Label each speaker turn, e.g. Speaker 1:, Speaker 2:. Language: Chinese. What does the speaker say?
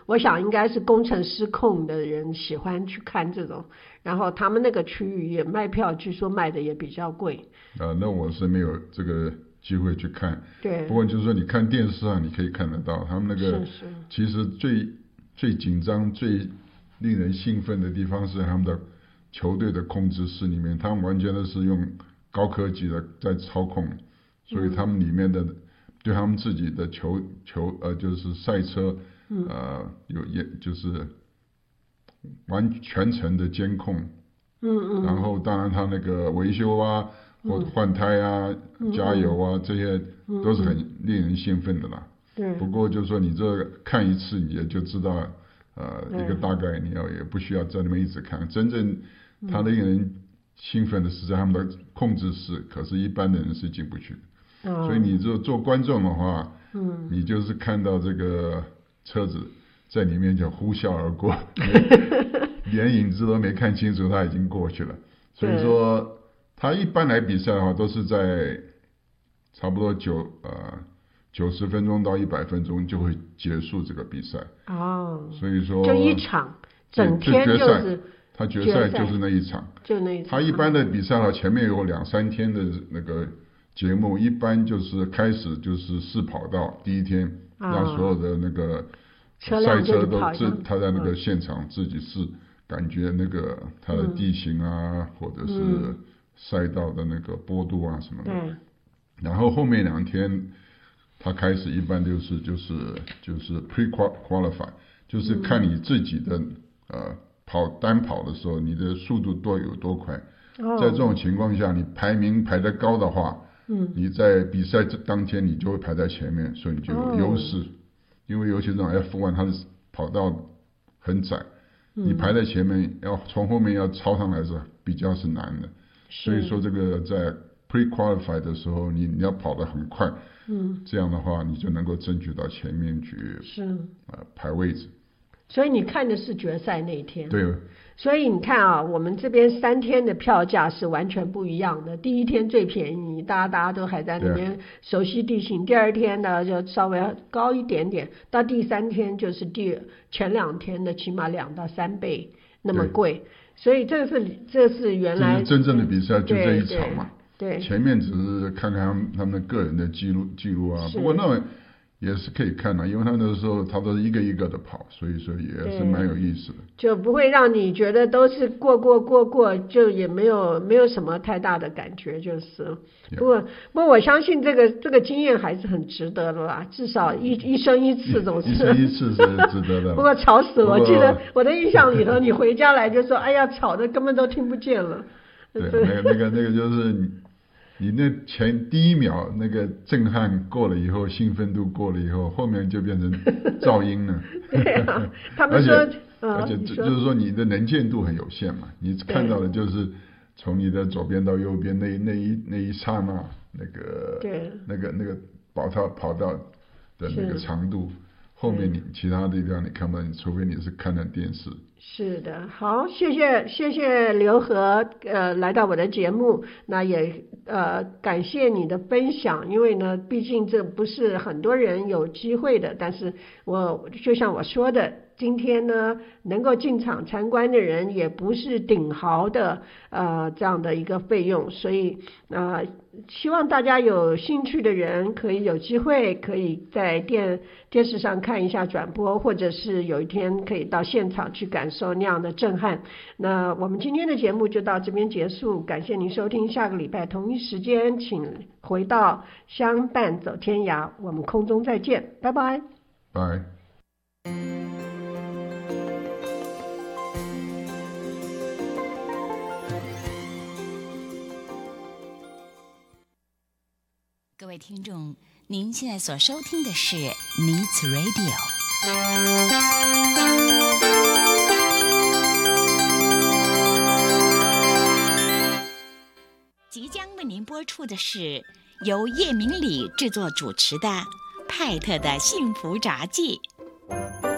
Speaker 1: 我想应该是工程师控的人喜欢去看这种，然后他们那个区域也卖票，据说卖的也比较贵。
Speaker 2: 那我是没有这个机会去看。
Speaker 1: 对。
Speaker 2: 不过就是说，你看电视上你可以看得到，他们那个其实最紧张、最令人兴奋的地方是他们的球队的控制室里面，他们完全都是用高科技的在操控，所以他们里面的对他们自己的就是赛车，就是全程的监控，然后当然他那个维修啊，或换胎啊，加油啊，这些都是很令人兴奋的啦。
Speaker 1: 对。
Speaker 2: 不过就是说你这看一次你也就知道，一个大概，你也不需要在那边一直看。真正他令人兴奋的是在他们的控制室，可是一般的人是进不去的。所以你做观众的话，你就是看到这个车子在里面就呼啸而过，连影子都没看清楚，他已经过去了。所以说他一般来比赛的话，都是在差不多90分钟到100分钟就会结束这个比赛。
Speaker 1: 哦。
Speaker 2: 所以说
Speaker 1: 就一场，整天就是。
Speaker 2: 他决赛就是那一场。
Speaker 1: 就那一场。
Speaker 2: 他一般的比赛的前面有2-3天的那个节目，一般就是开始就是试跑道，第一天让所有的那个赛车都他在那个现场自己试，感觉那个他的地形啊，或者是赛道的那个坡度啊什么的。然后后面2天他开始一般就是 pre-qualify， 就是看你自己的单跑的时候，你的速度有多快。在这种情况下，你排名排得高的话，你在比赛当天你就会排在前面，所以你就有优势。因为尤其这种 F1 它的跑道很窄，你排在前面要从后面要超上来是比较是难的。所以说这个在 pre-qualify 的时候，你要跑得很快，这样的话你就能够争取到前面去排位置。
Speaker 1: 所以你看的是决赛那一天。
Speaker 2: 对。
Speaker 1: 所以你看啊，我们这边3天的票价是完全不一样的。第一天最便宜，大家都还在那边熟悉地形。第二天呢就稍微高一点点，到第3天就是前2天的起码2到3倍那么贵。所以这是原来
Speaker 2: 真正的比赛就这一场嘛。
Speaker 1: 对。
Speaker 2: 前面只是看看他们的个人的记录啊，不过那也是可以看的，因为他那时候他都是一个一个的跑，所以说也是蛮有意思的，
Speaker 1: 就不会让你觉得都是过，就也没有什么太大的感觉，就是。不过我相信这个经验还是很值得的啦，至少一生一次总是。
Speaker 2: 一生一次是值得的。
Speaker 1: 不过吵死我，记得我的印象里头，你回家来就说，哎呀，吵得根本都听不见了。
Speaker 2: 对，那个就是你那第一秒那个震撼过了以后，兴奋度过了以后，后面就变成噪音了。
Speaker 1: 对啊，他们说，
Speaker 2: 而且就是说你的能见度很有限嘛，你看到的就是从你的左边到右边那一刹那那个跑道的那个长度，后面你其他的地方你看不到，除非你是看了电视。
Speaker 1: 是的，好，谢谢刘和来到我的节目，那也感谢你的分享，因为呢，毕竟这不是很多人有机会的，但是就像我说的，今天呢能够进场参观的人也不是顶豪的这样的一个费用，所以希望大家有兴趣的人可以有机会可以在电视上看一下转播，或者是有一天可以到现场去感受那样的震撼。那我们今天的节目就到这边结束，感谢您收听，下个礼拜同一时间请回到相伴走天涯，我们空中再见，拜拜。
Speaker 2: 拜。
Speaker 3: 各位听众，您现在所收听的是 Needs Radio。即将为您播出的是由叶明礼制作主持的《派特的幸福札记》。